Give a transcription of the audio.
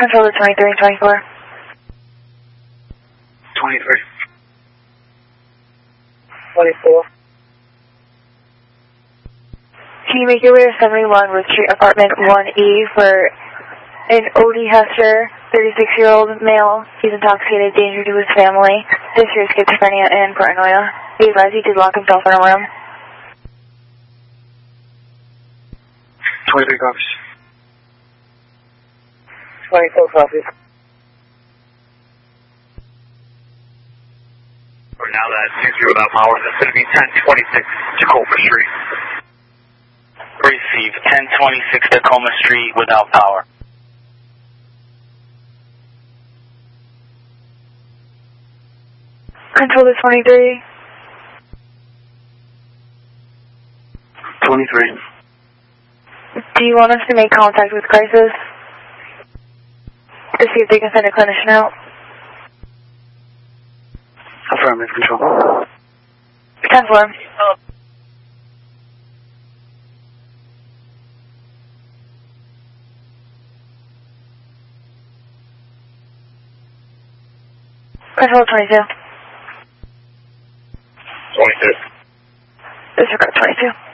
Control to 23 and 24. 23. 24. Can you make your way to 71 Root Street, apartment 1E for an O.D. Hester, 36-year-old male. He's intoxicated, danger to his family, history of schizophrenia and paranoia. He advised he did lock himself in a room. 23 copies. 24 copies. Or now that seems to be without power, that's going to be 1026 Tacoma Street. Receive 1026 Tacoma Street without power. Control to 23. 23. Do you want us to make contact with Crisis to see if they can send a clinician out? Affirmative, Control. 10-4. Control 22. 22. Disregard 22.